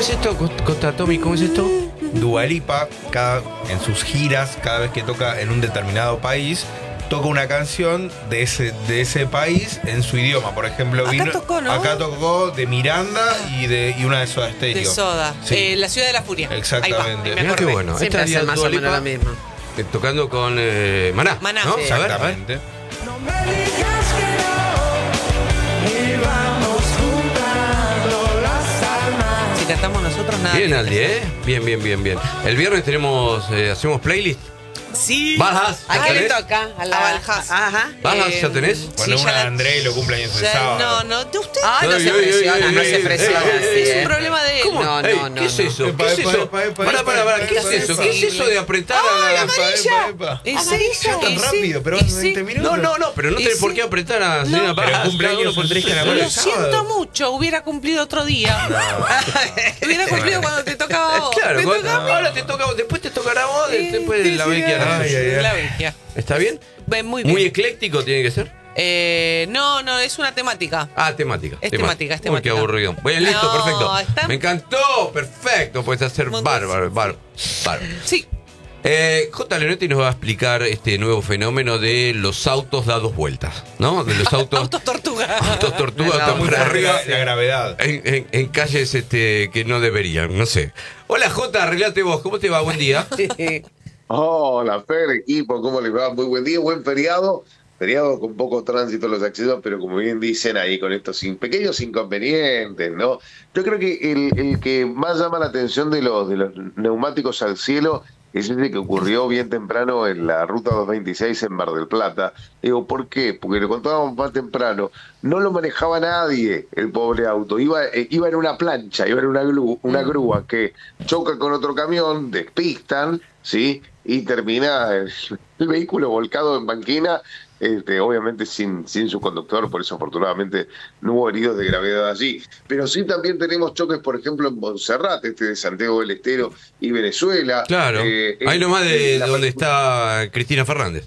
es esto, Costa Tommy? ¿Cómo es esto? Dua Lipa, en sus giras, cada vez que toca en un determinado país, toca una canción de ese país en su idioma. Por ejemplo, Acá tocó, ¿no? acá tocó de Miranda y una de Soda Stereo. De Soda. Sí. La Ciudad de la Furia. Exactamente. Ahí va, Mirá qué bueno. Siempre Esta hacen más Dua o menos Lipa, la misma. tocando con Maná. Maná, ¿no? sí. A ver. Exactamente. No me digas que no, y vamos juntando las almas. Si cantamos nosotros, nada. Bien, Aldi, ¿eh? Bien. El viernes hacemos playlist. Sí. Valhas, ¿A ¿ya qué le tenés? toca? A A la Valhas. Ajá. Valhas, ¿ya tenés? Bueno, Sí, una ya de la- André y lo cumpleaños el Ya, sábado. no, de usted. Ay, no se presiona, no se presiona. Es un problema de él. ¿Cómo? No, Ey, no, ¿qué es no. eso? Epa, ¿Qué es epa, eso? epa, epa, Pará, epa, ¿qué es epa, eso? epa. ¿Qué es eso de apretar a la... Epa. ¿En Ya serio? tan Y sí, rápido, pero y van sí. 20 minutos. No, pero no Y tenés por sí. qué apretar a señora No. Valhas. Pero cumpleaños por 3 Lo caramelos. siento mucho, hubiera cumplido otro día. Hubiera cumplido cuando te tocaba a vos. Claro, Me toca a mí. ahora te toca, después te tocará a vos, después de la vecchia. Ay, ay, ay. La bestia. ¿Está bien? Muy bien. Muy ecléctico tiene que ser. No, es una temática. Temática. Es temática, es Uy, qué temática. aburrido. Bueno, listo, No, perfecto. está- Me encantó, perfecto. Puedes hacer Muy bárbaro. Sí. J. Leonetti nos va a explicar este nuevo fenómeno de los autos dados vueltas, ¿no? De los autos. Autos tortuga. Autos tortuga, No, están Muy por fuerte arriba. la gravedad. En calles que no deberían, no sé. Hola J, arreglate vos, ¿cómo te va? Buen día. Hola, Fer, equipo, ¿cómo les va? Muy buen día, buen feriado. Feriado con poco tránsito en los accesos, pero como bien dicen ahí, con estos pequeños inconvenientes, ¿no? Yo creo que el que más llama la atención de los neumáticos al cielo es ese que ocurrió bien temprano en la ruta 226 en Mar del Plata. Digo, ¿por qué? Porque lo contábamos más temprano. No lo manejaba nadie, el pobre auto. Iba en una plancha, iba en una grúa que choca con otro camión, despistan, ¿sí? Y termina el vehículo volcado en banquina, obviamente sin su conductor, por eso afortunadamente no hubo heridos de gravedad allí. Pero sí también tenemos choques, por ejemplo, en Montserrat, de Santiago del Estero y Venezuela. Claro. Ahí nomás de donde está Cristina Fernández.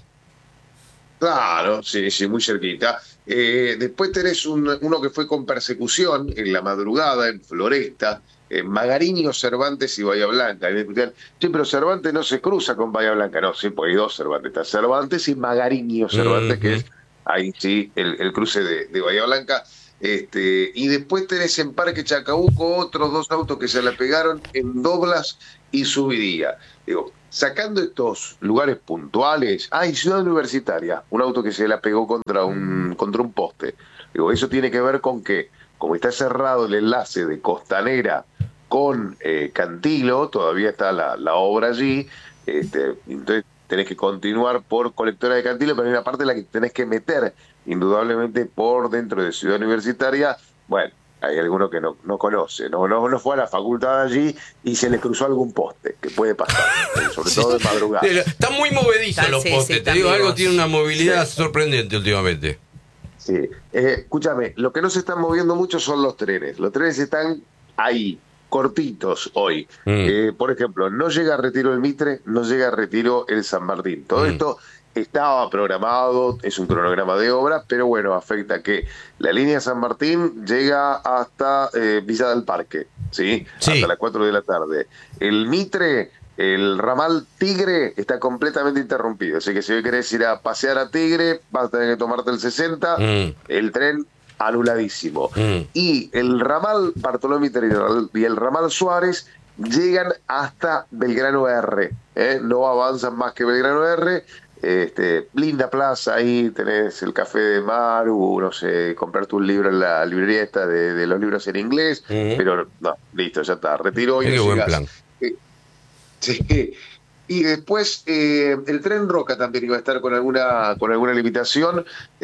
Claro, sí, muy cerquita. Después tenés uno que fue con persecución en la madrugada en Floresta, Magariño, Cervantes y Bahía Blanca. Y me discutían, sí, pero Cervantes no se cruza con Bahía Blanca. No, sí, porque hay dos Cervantes. Está Cervantes y Magariño Cervantes, que es ahí sí el cruce de Bahía Blanca. Y después tenés en Parque Chacabuco otros dos autos que se le pegaron en Doblas y Subiría. Digo, sacando estos lugares puntuales, Ciudad Universitaria, un auto que se la pegó contra un poste. Digo, eso tiene que ver con que, como está cerrado el enlace de Costanera con Cantilo, todavía está la obra allí, entonces tenés que continuar por Colectora de Cantilo, pero hay una parte en la que tenés que meter indudablemente por dentro de Ciudad Universitaria. Bueno, hay alguno que no conoce, no fue a la facultad allí y se le cruzó algún poste, que puede pasar, sobre todo de madrugada. Están muy movedizos los Sí, postes. sí, Te digo, están algo vivos. tiene una movilidad Sí. sorprendente últimamente. Sí, escúchame, lo que no se están moviendo mucho son los trenes. Los trenes están ahí, cortitos hoy. Por ejemplo, no llega a Retiro el Mitre, no llega a Retiro el San Martín. Todo esto estaba programado, es un cronograma de obra, pero bueno, afecta que la línea San Martín llega hasta Villa del Parque, ¿sí? Sí. Hasta las 4 de la tarde. El Mitre, el ramal Tigre, está completamente interrumpido. Así que si hoy querés ir a pasear a Tigre, vas a tener que tomarte el 60, el tren anuladísimo. Y el ramal Bartolomé y el ramal Suárez llegan hasta Belgrano R. No avanzan más que Belgrano R. Linda plaza, ahí tenés el café de Maru, no sé, comprarte un libro en la librería esta de los libros en inglés, pero no, listo, ya está, retiro y Qué no buen llegás. plan. Sí. Y después el tren Roca también iba a estar con alguna limitación.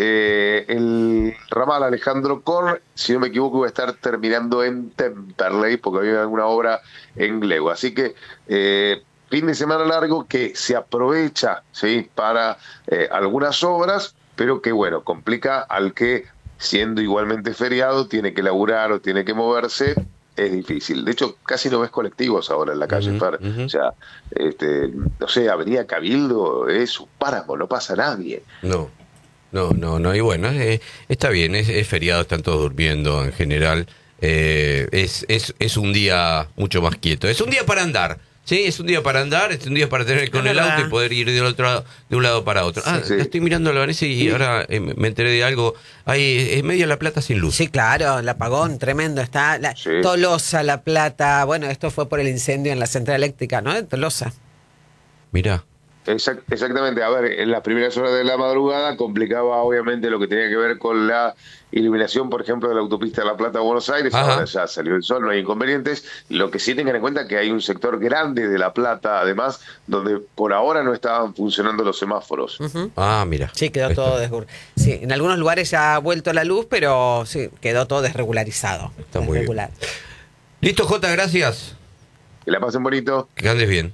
El ramal Alejandro Korn, si no me equivoco, iba a estar terminando en Temperley porque había alguna obra en Glego. Así que fin de semana largo que se aprovecha, ¿sí?, para algunas obras, pero que bueno, complica al que, siendo igualmente feriado, tiene que laburar o tiene que moverse. Es difícil. De hecho, casi no ves colectivos ahora en la calle, Fer. O sea, no sé, Avenida Cabildo es un páramo, no pasa nadie. No. Y bueno, está bien, es feriado, están todos durmiendo en general. es un día mucho más quieto. Es un día para andar. Sí, es un día para andar, es un día para tener con el auto y poder ir de un lado para otro. La estoy mirando a la Vanessa y ahora me enteré de algo. Hay media La Plata sin luz. Sí, claro, el apagón tremendo. Está Tolosa, La Plata. Bueno, esto fue por el incendio en la central eléctrica, ¿no? De Tolosa. Mirá. Exactamente, a ver, en las primeras horas de la madrugada complicaba obviamente lo que tenía que ver con la iluminación, por ejemplo, de la autopista de La Plata a Buenos Aires. Ajá. Ahora ya salió el sol, no hay inconvenientes. Lo que sí tengan en cuenta que hay un sector grande de La Plata, además, donde por ahora no estaban funcionando los semáforos. Mira. Sí, quedó todo sí, en algunos lugares ya ha vuelto la luz, pero sí, quedó todo desregularizado. Está muy bien. Listo, Jota, gracias. Que la pasen bonito. Que andes bien.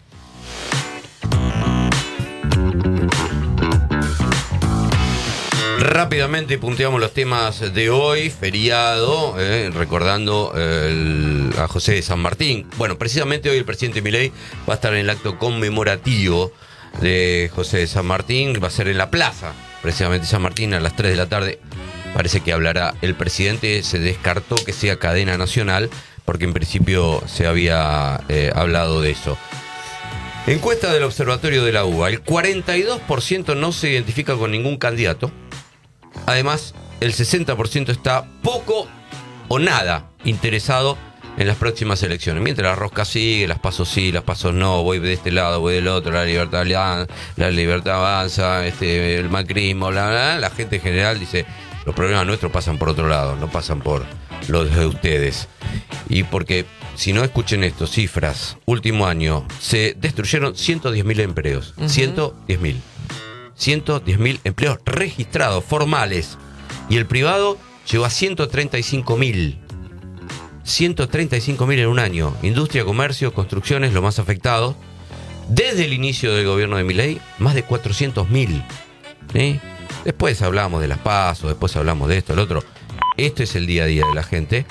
Rápidamente punteamos los temas de hoy, feriado, recordando a José de San Martín. Bueno, precisamente hoy el presidente Milei va a estar en el acto conmemorativo de José de San Martín, va a ser en la plaza, precisamente San Martín, a las 3 de la tarde. Parece que hablará el presidente, se descartó que sea cadena nacional, porque en principio se había hablado de eso. Encuesta del Observatorio de la UBA, el 42% no se identifica con ningún candidato. Además, el 60% está poco o nada interesado en las próximas elecciones. Mientras la rosca sigue, las pasos sí, las pasos no, voy de este lado, voy del otro, la libertad avanza, el macrismo, bla, bla, bla. La gente en general dice, los problemas nuestros pasan por otro lado, no pasan por los de ustedes. Y porque, si no escuchen esto, cifras, último año, se destruyeron 110.000 empleos. 110.000. 110.000 empleos registrados, formales. Y el privado llegó a 135.000. 135.000 en un año. Industria, comercio, construcciones, lo más afectado. Desde el inicio del gobierno de Milei, más de 400.000. ¿Sí? Después hablamos de las PASO, después hablamos de esto, el otro. Esto es el día a día de la gente.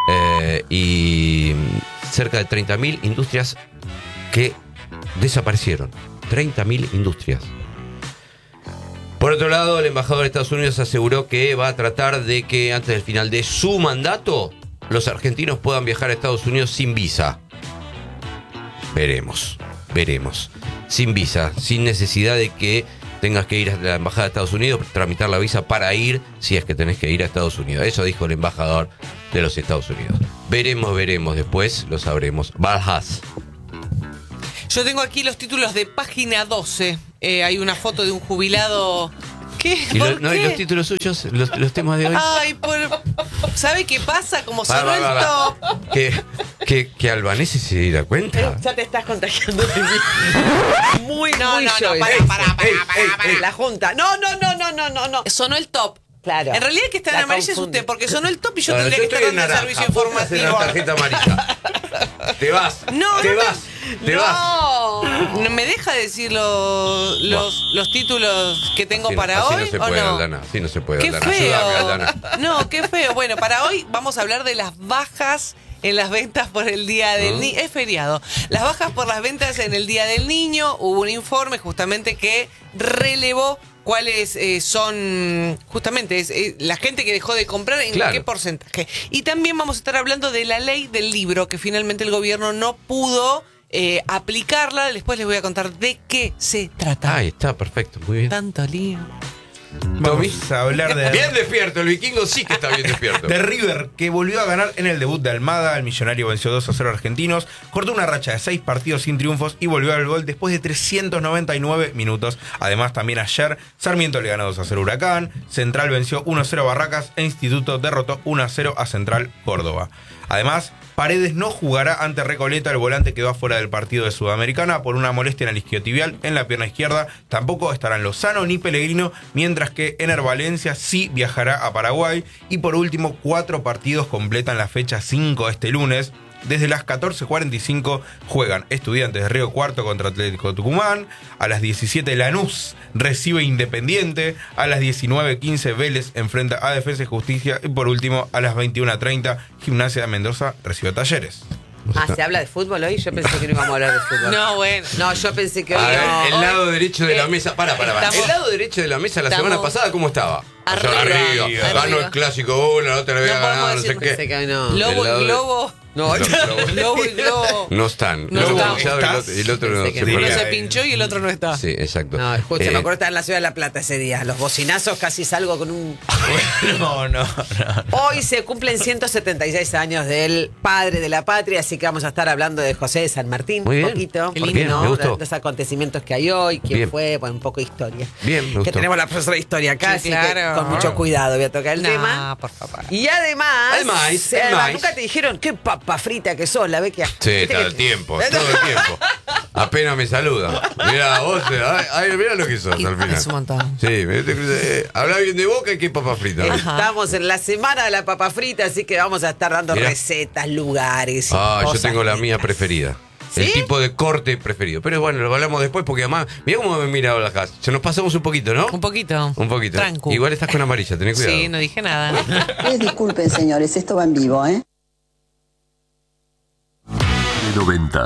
Y cerca de 30.000 industrias que desaparecieron. 30.000 industrias. Por otro lado, el embajador de Estados Unidos aseguró que va a tratar de que antes del final de su mandato los argentinos puedan viajar a Estados Unidos sin visa. Veremos. Sin visa, sin necesidad de que tengas que ir a la embajada de Estados Unidos, tramitar la visa para ir, si es que tenés que ir a Estados Unidos. Eso dijo el embajador de los Estados Unidos. Veremos, después lo sabremos. Valhas. Yo tengo aquí los títulos de página 12. Hay una foto de un jubilado. ¿Qué? ¿Y, ¿Por no, qué? ¿y los títulos suyos? ¿Los temas de hoy? Ay, ¿sabe qué pasa? Como sonó el top. Que Albanese se da cuenta. Ya te estás contagiando. Muy No, para. La Junta. No. Sonó el top. Claro. En realidad el que está en amarillo es usted, porque sonó el top y yo tendría que estar dando el servicio informativo. La tarjeta amarilla. Te vas. Te vas. No me deja decir los títulos que tengo para hoy. No se puede, Aldana. Sí, no se puede. Qué Aldana. feo. Ayúdame, Aldana. No, qué feo. Bueno, para hoy vamos a hablar de las bajas en las ventas por el Día del Niño. Es feriado. Las bajas por las ventas en el Día del Niño. Hubo un informe justamente que relevó cuáles son justamente la gente que dejó de comprar, en qué porcentaje. Y también vamos a estar hablando de la ley del libro, que finalmente el gobierno no pudo aplicarla. Después les voy a contar de qué se trata. Ahí está, perfecto, muy bien. Tanto lío. Vamos a hablar de... Bien despierto, el vikingo sí que está bien despierto. De River, que volvió a ganar en el debut de Almada. El millonario venció 2-0 a Argentinos, cortó una racha de 6 partidos sin triunfos y volvió al gol después de 399 minutos. Además, también ayer, Sarmiento le ganó 2-0 a Huracán, Central venció 1-0 a Barracas e Instituto derrotó 1-0 a Central Córdoba. Además, Paredes no jugará ante Recoleta. El volante quedó afuera del partido de Sudamericana por una molestia en el isquiotibial en la pierna izquierda. Tampoco estarán Lozano ni Pellegrino, mientras que Ener Valencia sí viajará a Paraguay. Y por último, 4 partidos completan la fecha 5 este lunes. Desde las 14:45 juegan Estudiantes de Río Cuarto contra Atlético Tucumán. A las 17 Lanús recibe Independiente. A las 19:15 Vélez enfrenta a Defensa y Justicia. Y por último, a las 21:30 Gimnasia de Mendoza recibe Talleres. ¿se habla de fútbol hoy? Yo pensé que no íbamos a hablar de fútbol. No, bueno. No, yo pensé que hoy A ver, no. el lado derecho de la eh, mesa. Para. estamos- El lado derecho de la mesa la estamos- semana pasada, ¿cómo estaba? Arriba. Arriba. Ganó Arriba. el clásico 1, la otra le había No podemos ganado, no sé decir- Pensé qué. que hoy no. Lobo El lado y de- Globo. No, Lobo y Globo. No están. No Lobo están. hinchado y el otro no Pensé que se no. Uno perdió. se pinchó y el otro no está. Sí, exacto. No, escucha, Eh, me acuerdo estar en la ciudad de La Plata ese día. Los bocinazos casi salgo con un. No. Hoy se cumplen 176 años del padre de la patria, así que vamos a estar hablando de José de San Martín. Muy bien. Un poquito. Qué ¿por lindo. qué no? Me gustó. De los acontecimientos que hay hoy, quién Bien. fue, bueno, un poco de historia. Bien, me Que gustó. tenemos la profesora de historia acá, Sí, así que claro. con mucho cuidado voy a tocar el No, tema. por favor. Y además, Además. nunca te dijeron qué papa frita que sos, la Bequia. Sí, todo el tiempo, todo el tiempo. Apenas me saludan. Mirá, vos, mirá lo que sos al final. Es un montón. Sí, habla bien de Boca y qué papa frita. Estamos en la semana de la papa frita, así que vamos a estar dando Mirá. recetas, lugares. y Ah, yo cosas tengo la mía ricas. preferida. ¿Sí? El tipo de corte preferido. Pero bueno, lo hablamos después porque además, mirá cómo me mira la casa. Se nos pasamos un poquito, ¿no? Un poquito. Un poquito. Trancu. Igual estás con amarilla, tenés cuidado. Sí, no dije nada. Disculpen, señores, esto va en vivo, ¿eh? 90.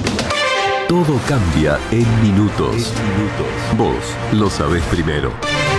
Todo cambia en minutos. Vos lo sabés primero.